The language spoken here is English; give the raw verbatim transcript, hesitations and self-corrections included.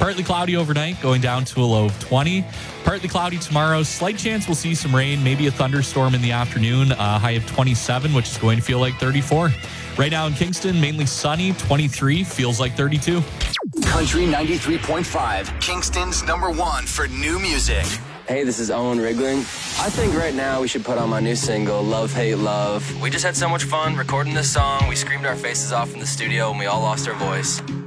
Partly cloudy overnight, going down to a low of twenty. Partly cloudy tomorrow. Slight chance we'll see some rain, maybe a thunderstorm in the afternoon. A high of twenty-seven, which is going to feel like thirty-four. Right now in Kingston, mainly sunny, twenty-three, feels like thirty-two. Country ninety-three point five, Kingston's number one for new music. Hey, this is Owen Rigling. I think right now we should put on my new single, Love, Hate, Love. We just had so much fun recording this song. We screamed our faces off in the studio and we all lost our voice.